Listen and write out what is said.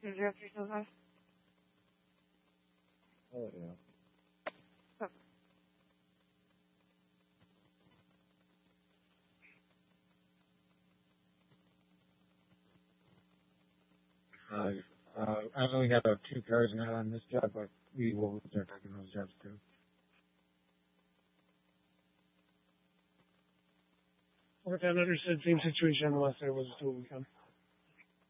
Is your after still high? Oh, yeah. I only have 2 cars now on this job, but we will start taking those jobs too. Okay, understood. Same situation on the west side was this whole weekend.